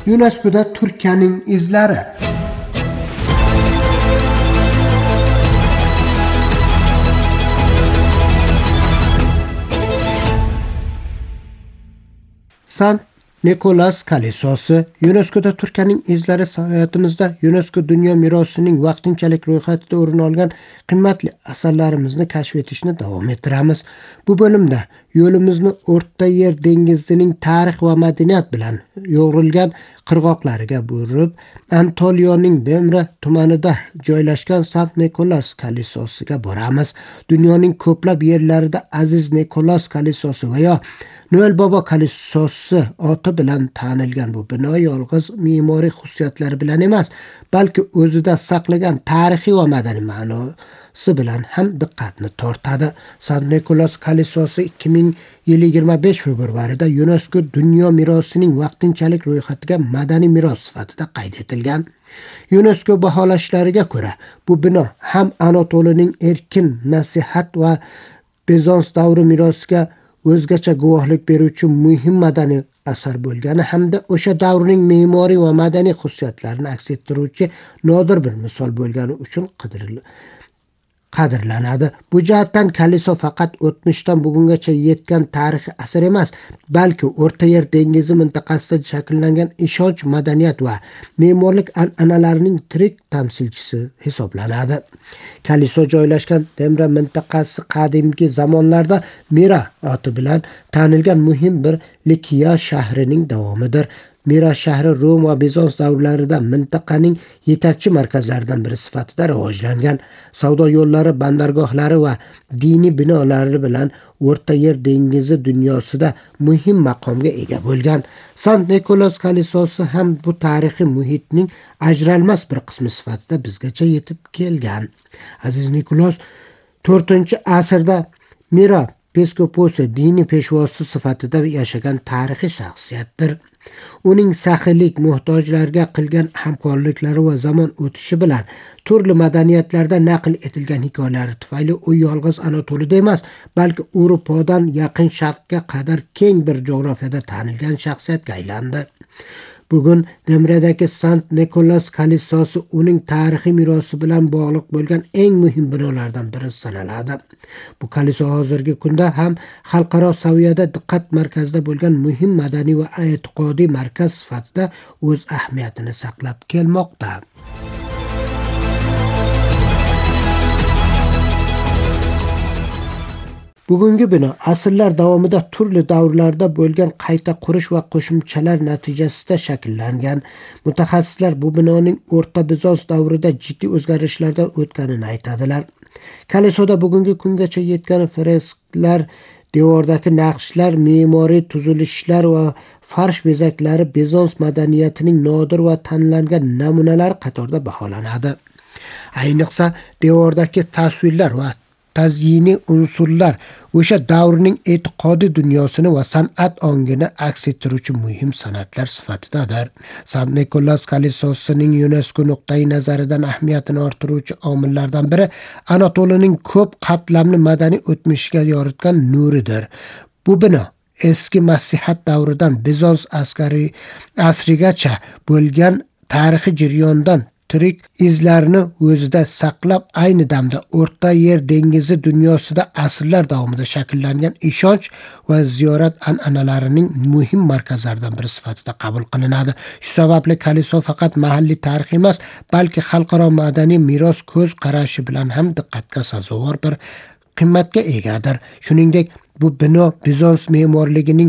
UNESCO'da Turkiyaning izlari. San Nikolas Kalisosi UNESCO'da Turkiyaning izlari sayohatimizda UNESCO dunyo merosining vaqtinchalik ro'yxatida o'rin olgan qimmatli asarlarimizni kashf etishni davom ettiramiz. Bu bölümde yo'limizni O'rta Yer dengizining tarix va madaniyat bilan yo'g'rilgan qirg'oqlariga burib, Anatoliyaning Demre tumanida joylashgan Sant Nikolas Kalisosiga boramiz. Dunyoning ko'plab yerlarida Aziz Nikolas Kalisosi va yo Noel Baba Kalisosi oti bilan tanilgan bu bino yolg'iz me'moriy xususiyatlari bilan emas, balki o'zida saqlagan tarixiy va madaniy ma'nosi bilan ham diqqatni tortadi. Sant Nikolas Kalisosi 2025 fevralida UNESCO dunyo merosining vaqtinchalik ro'yxatiga madaniy meros sifatida qayd etilgan. UNESCO baholashlariga ko'ra, bu bino ham Anatoliyaning erkin nasihat va Bizans davri merosiga o'zgacha guvohlik beruvchi muhim madaniy asar bo'lgani hamda o'sha davrning me'moriy va madaniy xususiyatlarini aks ettiruvchi nodir bir misol bo'lgani uchun qadrlanadi. Bu jihatdan Kaliso faqat o'tmishdan bugungacha yetgan tarixiy asar emas, balki O'rta Yer dengizi mintaqasida shakllangan ishonch, madaniyat va me'morlik an'analarining tirik tamsilchisi hisoblanadi. Kaliso joylashgan Demre mintaqasi qadimgi zamonlarda Mira oti bilan tanilgan muhim bir Likiya shahrining davomidir. Mira shahri Rom va Bizans davrlarida mintaqaning yetakchi markazlaridan biri sifatida rivojlangan. Savdo yo'llari, bandargohlari va diniy binolari bilan O'rta Yer dengizi dunyosida muhim maqomga ega bo'lgan. Sant Nikolas Kalisosi ham bu tarixiy muhitning ajralmas bir qismi sifatida bizgacha yetib kelgan. Aziz Nikolas 4-asrda Mira Peskoposi diniy peshvosi sifatida yashagan tarixiy shaxsiyatdir. Uning saxiylik, muhtojlarga qilgan hamkorliklari va zaman o'tishi bilan turli madaniyatlarda naql etilgan hikoyalari tufayli u yolg'iz Anatoliyada emas, balki Yevropadan Yaqin Sharqqa qadar keng bir jo'grafiyada tanilgan shaxsiyatga aylandi. Bugun Demredagi Sant Nikolas Kalisosi uning tarixiy merosi bilan bog'liq bo'lgan eng muhim binolardan biri sanaladi. Bu Kaliso hozirgi kunda ham xalqaro saviyada diqqat markazida bo'lgan muhim madaniy va e'tiqodiy markaz sifatida o'z ahamiyatini saqlab kelmoqda. Bugungi bino asrlar davomida turli davrlarda bo'lgan qayta qurish va qo'shimchalar natijasida shakllangan. Mutaxassislar bu binoning O'rta Bizans davrida jiddiy o'zgarishlardan o'tganini aytadilar. Kalisoda bugungi kungacha yetgan fresklar, devordagi naqshlar, me'moriy tuzilishlar va farsh bezaklari Bizans madaniyatining nodir va tanlangan namunalari qatorida baholanadi. Ayniqsa devordagi tasvirlar va tazyiniy unsurlar o'sha davrning e'tiqodiy dunyosini va san'at ongini aks ettiruvchi muhim san'atlar sifatidadir. Sant Nikolas Kalisosining UNESCO nuqtai nazaridan ahamiyatini orttiruvchi omillardan biri Anatoliyaning ko'p qatlamli madaniy o'tmishiga yoritgan nuridir. Bu bino eski Masihat davridan Bizans asrigacha bo'lgan tarixiy jarayondan tirik izlarni o'zida saqlab, ayni damda O'rta Yer dengizi dunyosida asrlar davomida shakllangan ishonch va ziyorat an'analarining muhim markazlaridan biri sifatida qabul qilinadi. Shu sababli Kaliso faqat mahalliy tarix emas, balki xalqaro madaniy meros ko'z qarashi bilan ham diqqatga sazovor bir qimmatga egadir. Shuningdek, bu bino Bizans me'morligining